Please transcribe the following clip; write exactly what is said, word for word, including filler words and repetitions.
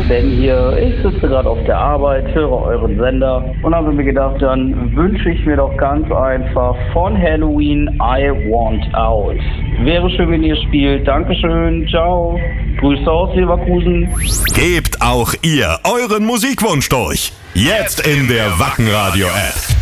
Ben hier. Ich sitze gerade auf der Arbeit, höre euren Sender und habe mir gedacht, dann wünsche ich mir doch ganz einfach von Halloween I Want Out. Wäre schön, wenn ihr spielt. Dankeschön. Ciao. Grüße aus Leverkusen. Gebt auch ihr euren Musikwunsch durch. Jetzt in der Wacken Radio App.